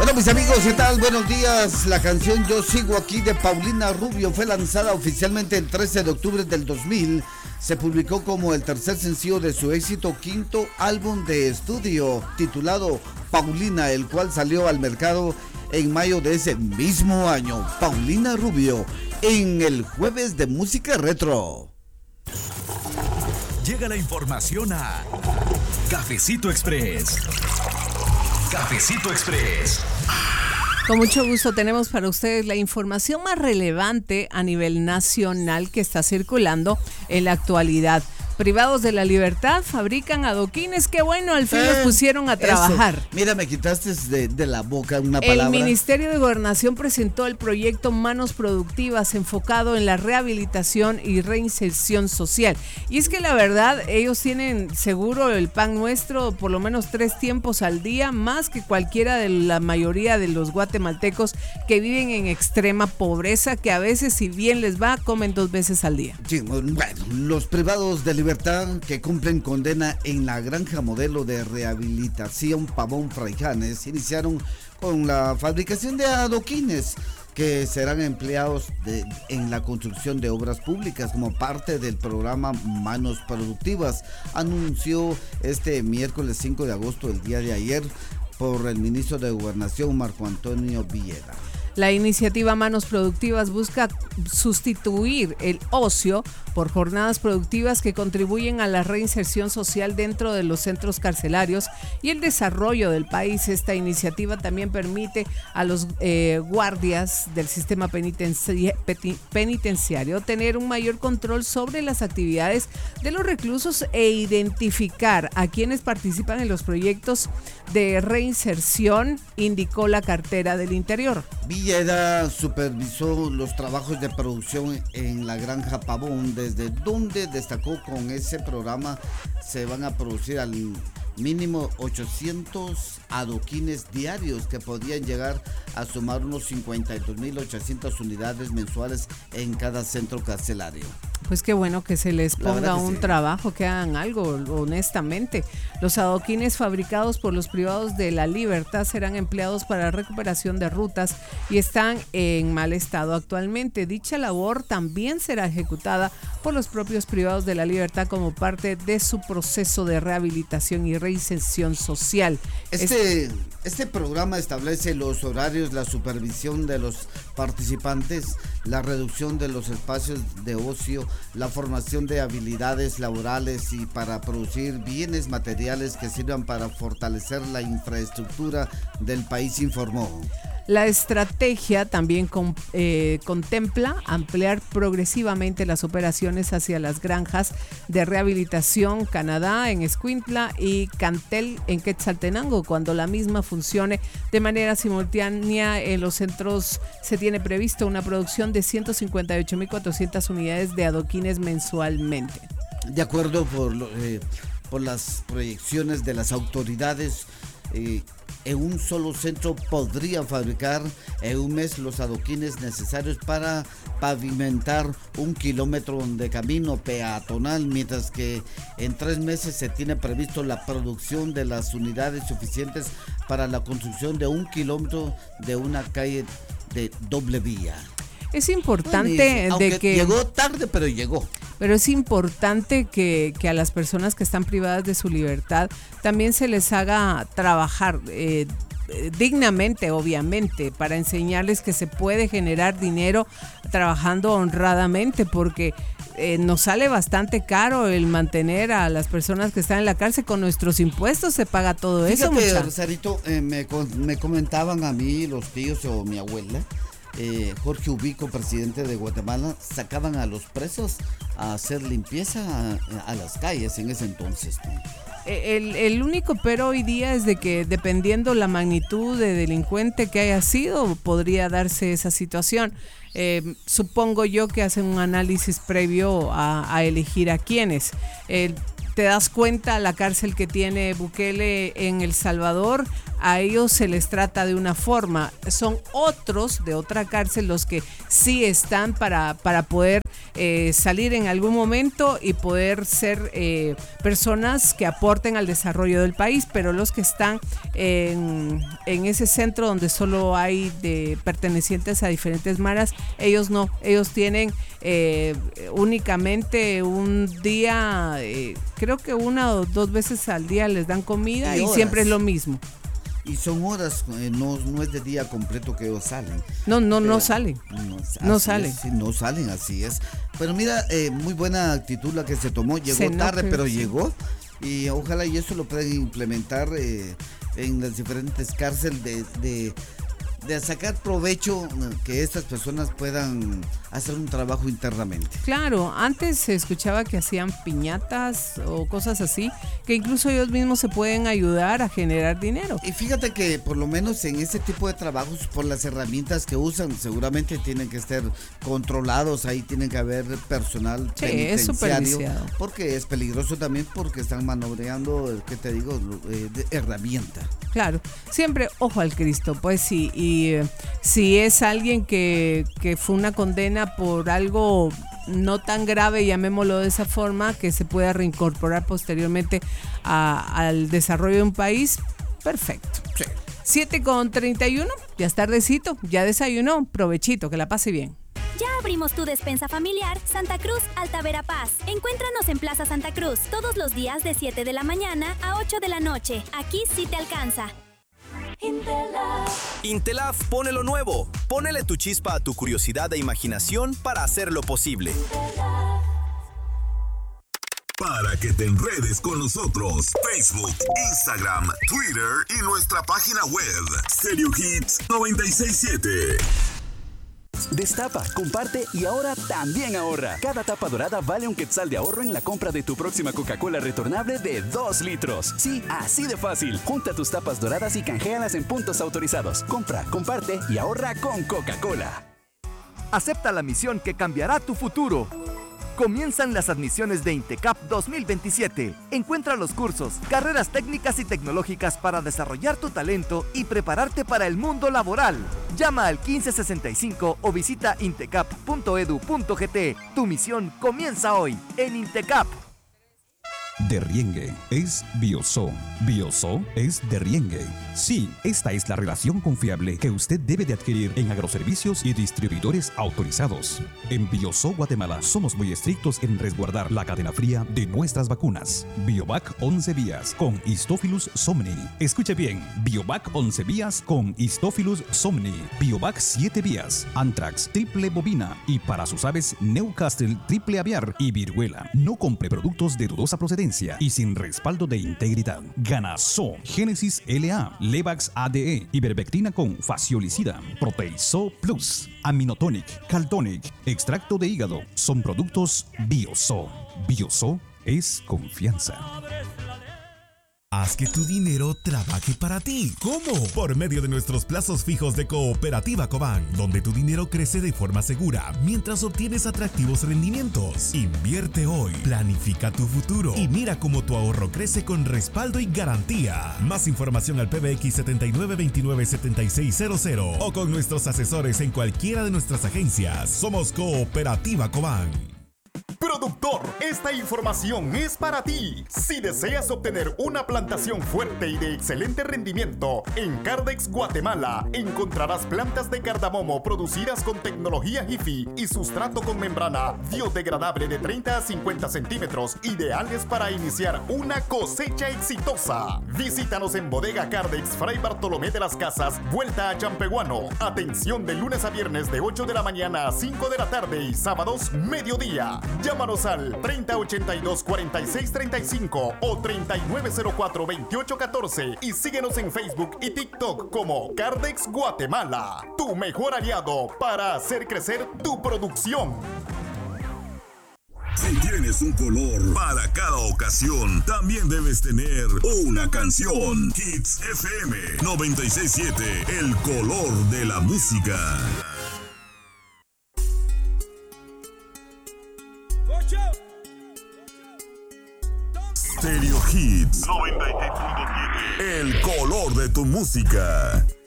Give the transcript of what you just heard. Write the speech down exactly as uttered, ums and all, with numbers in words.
Bueno, mis amigos, ¿qué tal? Buenos días. La canción Yo Sigo Aquí de Paulina Rubio fue lanzada oficialmente el trece de octubre del dos mil. Se publicó como el tercer sencillo de su éxito quinto álbum de estudio, titulado Paulina, el cual salió al mercado en mayo de ese mismo año. Paulina Rubio, en el Jueves de Música Retro. Llega la información a Cafecito Express. Cafecito Express. Con mucho gusto tenemos para ustedes la información más relevante a nivel nacional que está circulando en la actualidad. Privados de la libertad fabrican adoquines. Qué bueno, al fin eh, los pusieron a trabajar. Eso. Mira, me quitaste de, de la boca una palabra. El Ministerio de Gobernación presentó el proyecto Manos Productivas enfocado en la rehabilitación y reinserción social. Y es que la verdad, ellos tienen seguro el pan nuestro por lo menos tres tiempos al día, más que cualquiera de la mayoría de los guatemaltecos que viven en extrema pobreza, que a veces, si bien les va, comen dos veces al día. Sí, bueno, los privados de libertad Libertad que cumplen condena en la granja modelo de rehabilitación Pavón Fraijanes iniciaron con la fabricación de adoquines que serán empleados de, en la construcción de obras públicas como parte del programa Manos Productivas, anunció este miércoles cinco de agosto, el día de ayer, por el ministro de Gobernación Marco Antonio Villeda. La iniciativa Manos Productivas busca sustituir el ocio por jornadas productivas que contribuyen a la reinserción social dentro de los centros carcelarios y el desarrollo del país. Esta iniciativa también permite a los eh, guardias del sistema penitenciario, penitenciario tener un mayor control sobre las actividades de los reclusos e identificar a quienes participan en los proyectos de reinserción, indicó la cartera del Interior. Villeda supervisó los trabajos de producción en la granja Pavón, desde donde destacó con ese programa se van a producir al mínimo ochocientos adoquines diarios que podían llegar a sumar unos cincuenta y dos mil ochocientas unidades mensuales en cada centro carcelario. Pues qué bueno que se les ponga un sí. trabajo, que hagan algo, honestamente. Los adoquines fabricados por los privados de la libertad serán empleados para recuperación de rutas y están en mal estado actualmente. Dicha labor también será ejecutada por los propios privados de la libertad como parte de su proceso de rehabilitación y reinserción social. Este, es... este programa establece los horarios, la supervisión de los participantes, la reducción de los espacios de ocio, la formación de habilidades laborales y para producir bienes materiales que sirvan para fortalecer la infraestructura del país, informó. La estrategia también con, eh, contempla ampliar progresivamente las operaciones hacia las granjas de rehabilitación Canadá en Escuintla y Cantel en Quetzaltenango. Cuando la misma funcione de manera simultánea en los centros, se tiene previsto una producción de ciento cincuenta y ocho mil cuatrocientas unidades de adoquines mensualmente. De acuerdo por, eh, por las proyecciones de las autoridades, eh, en un solo centro podría fabricar en un mes los adoquines necesarios para pavimentar un kilómetro de camino peatonal, mientras que en tres meses se tiene previsto la producción de las unidades suficientes para la construcción de un kilómetro de una calle de doble vía. Es importante bueno, de que llegó tarde, pero llegó. Pero es importante que, que a las personas que están privadas de su libertad también se les haga trabajar eh, dignamente, obviamente, para enseñarles que se puede generar dinero trabajando honradamente, porque eh, nos sale bastante caro el mantener a las personas que están en la cárcel. Con nuestros impuestos se paga todo eso. Fíjate, Rosarito, eh, me, me comentaban a mí los tíos o mi abuela, Eh, Jorge Ubico, presidente de Guatemala, sacaban a los presos a hacer limpieza a, a las calles en ese entonces, ¿no? El, el único pero hoy día es de que dependiendo la magnitud de delincuente que haya sido, podría darse esa situación. Eh, supongo yo que hacen un análisis previo a, a elegir a quiénes. Eh, te das cuenta, la cárcel que tiene Bukele en El Salvador, a ellos se les trata de una forma. Son otros de otra cárcel los que sí están para, para poder eh, salir en algún momento y poder ser eh, personas que aporten al desarrollo del país, pero los que están en, en ese centro donde solo hay de pertenecientes a diferentes maras, ellos no, ellos tienen eh, únicamente un día, eh, creo que una o dos veces al día les dan comida y, y siempre es lo mismo. Y son horas, eh, no, no es de día completo que ellos salen. No, no, Pero, no salen. No, no salen. Es, sí, no salen, así es. Pero mira, eh, muy buena actitud la que se tomó. Llegó se tarde, no, pero sí. llegó. Y ojalá y eso lo puedan implementar eh, en las diferentes cárceles de, de, de sacar provecho, que estas personas puedan hacer un trabajo internamente. Claro, antes se escuchaba que hacían piñatas o cosas así, que incluso ellos mismos se pueden ayudar a generar dinero. Y fíjate que por lo menos en ese tipo de trabajos, por las herramientas que usan, seguramente tienen que estar controlados, ahí tienen que haber personal sí, penitenciario, es porque es peligroso también porque están manobreando, ¿qué te digo?, eh, de herramienta. Claro, siempre ojo al Cristo, pues sí, y eh, si es alguien que, que fue una condena por algo no tan grave, llamémoslo de esa forma, que se pueda reincorporar posteriormente a, al desarrollo de un país, perfecto. Sí. siete con treinta y uno, ya es tardecito, ya desayunó, provechito, que la pase bien. Ya abrimos tu despensa familiar Santa Cruz Alta Verapaz. Encuéntranos en Plaza Santa Cruz todos los días de siete de la mañana a ocho de la noche. Aquí sí te alcanza. Intelaf. Intelaf pone lo nuevo. Pónele tu chispa a tu curiosidad e imaginación para hacerlo posible. Intelaf. Para que te enredes con nosotros, Facebook, Instagram, Twitter y nuestra página web, Stereo Hits noventa y seis punto siete. Destapa, comparte y ahora también ahorra. Cada tapa dorada vale un quetzal de ahorro en la compra de tu próxima Coca-Cola retornable de dos litros. Sí, así de fácil. Junta tus tapas doradas y canjealas en puntos autorizados. Compra, comparte y ahorra con Coca-Cola. Acepta la misión que cambiará tu futuro. Comienzan las admisiones de INTECAP dos mil veintisiete. Encuentra los cursos, carreras técnicas y tecnológicas para desarrollar tu talento y prepararte para el mundo laboral. Llama al quince sesenta y cinco o visita intecap punto edu punto gt. Tu misión comienza hoy en INTECAP. Derriengue es Bioso. Bioso es Derriengue. Sí, esta es la relación confiable que usted debe de adquirir en agroservicios y distribuidores autorizados. En Bioso Guatemala somos muy estrictos en resguardar la cadena fría de nuestras vacunas. Biovac once vías con Histophilus somni. Escuche bien, Biovac once vías con Histophilus somni. Biovac siete vías, Anthrax triple bovina y para sus aves Newcastle triple aviar y viruela. No compre productos de dudosa procedencia y sin respaldo de integridad. Ganaso, Génesis L A, Levax A D E, Ivermectina con Faciolicida, Proteiso Plus, Aminotonic, Caltonic, extracto de hígado. Son productos Bioso. Bioso es confianza. Haz que tu dinero trabaje para ti. ¿Cómo? Por medio de nuestros plazos fijos de Cooperativa Cobán, donde tu dinero crece de forma segura mientras obtienes atractivos rendimientos. Invierte hoy, planifica tu futuro y mira cómo tu ahorro crece con respaldo y garantía. Más información al P B X setenta y nueve veintinueve setenta y seis cero cero o con nuestros asesores en cualquiera de nuestras agencias. Somos Cooperativa Cobán. Productor, esta información es para ti. Si deseas obtener una plantación fuerte y de excelente rendimiento, en Cardex Guatemala encontrarás plantas de cardamomo producidas con tecnología Jiffy y sustrato con membrana biodegradable de treinta a cincuenta centímetros, ideales para iniciar una cosecha exitosa. Visítanos en Bodega Cardex, Fray Bartolomé de las Casas, vuelta a Champehuano. Atención de lunes a viernes de ocho de la mañana a cinco de la tarde y sábados mediodía. Llámanos al treinta ochenta y dos cuarenta y seis treinta y cinco o treinta y nueve cero cuatro veintiocho catorce y síguenos en Facebook y TikTok como Cardex Guatemala, tu mejor aliado para hacer crecer tu producción. Si tienes un color para cada ocasión, también debes tener una canción. Hits F M noventa y seis punto siete, el color de la música. Stereo Hits noventa y seis punto siete, el color de tu música.